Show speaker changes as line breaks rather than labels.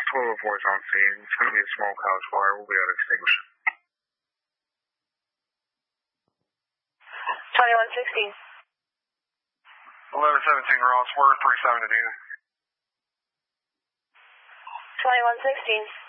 Ross 1204 is on scene. It's going to be a small house fire. We'll be able to extinguish it.
2116.
1117 Ross, we're 37 to Dina.
2116.